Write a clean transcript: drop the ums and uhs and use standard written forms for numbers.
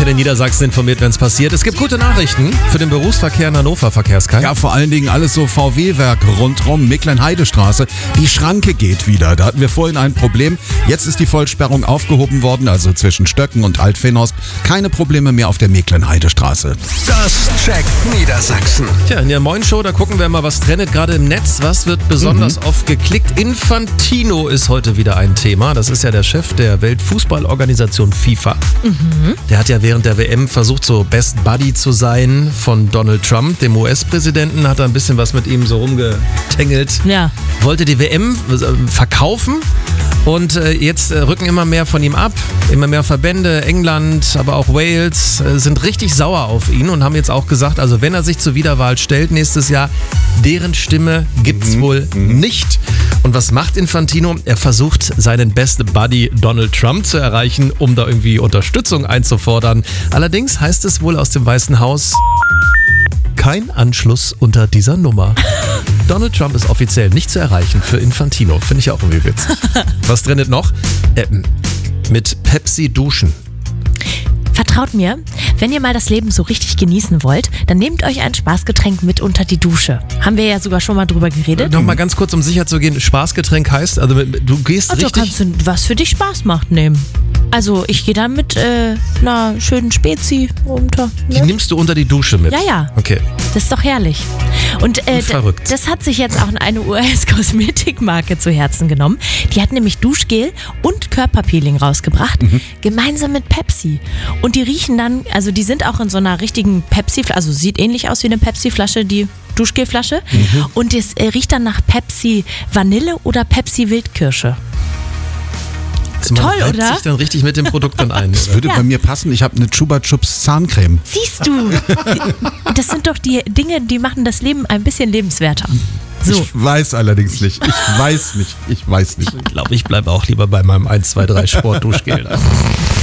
Verkehr in Niedersachsen informiert, wenn es passiert. Es gibt gute Nachrichten für den Berufsverkehr in Hannover, Verkehrskei. Ja, vor allen Dingen alles so VW-Werk rundrum, Mecklenheidestraße. Die Schranke geht wieder. Da hatten wir vorhin ein Problem. Jetzt ist die Vollsperrung aufgehoben worden, also zwischen Stöcken und Altfenhorst. Keine Probleme mehr auf der Mecklenheidestraße. Das checkt Niedersachsen. Tja, in der Moin-Show, da gucken wir mal, was trendet gerade im Netz. Was wird besonders oft geklickt? Infantino ist heute wieder ein Thema. Das ist ja der Chef der Weltfußballorganisation FIFA. Der hat ja während der WM versucht, so Best Buddy zu sein von Donald Trump, dem US-Präsidenten. Hat da ein bisschen was mit ihm so rumgetängelt. Ja. Wollte die WM verkaufen. Und jetzt rücken immer mehr von ihm ab. Immer mehr Verbände, England, aber auch Wales sind richtig sauer auf ihn und haben jetzt auch gesagt, also wenn er sich zur Wiederwahl stellt nächstes Jahr, deren Stimme gibt's wohl nicht. Und was macht Infantino? Er versucht, seinen Best Buddy Donald Trump zu erreichen, um da irgendwie Unterstützung einzufordern. Allerdings heißt es wohl aus dem Weißen Haus, kein Anschluss unter dieser Nummer. Donald Trump ist offiziell nicht zu erreichen für Infantino. Finde ich auch irgendwie witzig. Was trendet noch? Mit Pepsi duschen. Vertraut mir, wenn ihr mal das Leben so richtig genießen wollt, dann nehmt euch ein Spaßgetränk mit unter die Dusche. Haben wir ja sogar schon mal drüber geredet. Nochmal ganz kurz, um sicher zu gehen, Spaßgetränk heißt, also du gehst Also richtig... kannst du, was für dich Spaß macht, nehmen. Also ich gehe dann mit einer schönen Spezi unter. Die Ne? nimmst du unter die Dusche mit? Ja. Okay. Das ist doch herrlich. Und Verrückt. das hat sich jetzt auch eine US-Kosmetikmarke zu Herzen genommen. Die hat nämlich Duschgel und Körperpeeling rausgebracht, gemeinsam mit Pepsi. Und die riechen dann, also die sind auch in so einer richtigen Pepsi-Flasche, also sieht ähnlich aus wie eine Pepsi-Flasche, die Duschgelflasche. Und es riecht dann nach Pepsi Vanille oder Pepsi Wildkirsche. Also man Toll, reibt oder? sich dann richtig mit dem Produkt dann ein. Das würde bei mir passen. Ich habe eine Chupa Chups Zahncreme. Siehst du? Das sind doch die Dinge, die machen das Leben ein bisschen lebenswerter. So. Ich weiß allerdings nicht. Ich weiß nicht. Ich glaube, ich bleibe auch lieber bei meinem 1, 2, 3 Sportduschgel.